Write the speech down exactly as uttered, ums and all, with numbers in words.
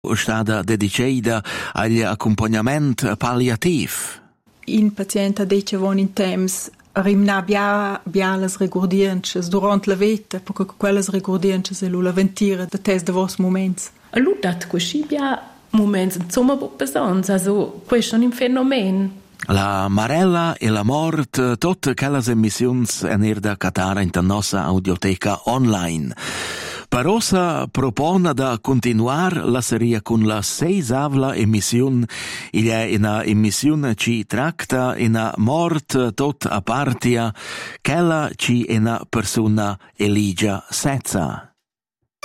stata dedicata agli accompagnamento palliativ. In paziente dice von in temps rimna bia bia las regurdienches durant la vita, perché quelles regurdienches è la ventira de test de vos moments. Allora dat così bia moments insomma besons, also questo è un fenomeno. La Marella e la mort, tutte quelle emissioni en da catara in la nostra audioteca online. Parosa propone da continuare la serie con la seisavla emissione. Il è una emissione ci tratta una mort tot a partia, quella ci una persona eligia sezza.